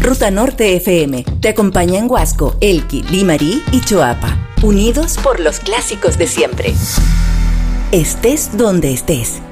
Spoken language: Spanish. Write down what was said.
Ruta Norte FM te acompaña en Huasco, Elqui, Limarí y Choapa. Unidos por los clásicos de siempre. Estés donde estés.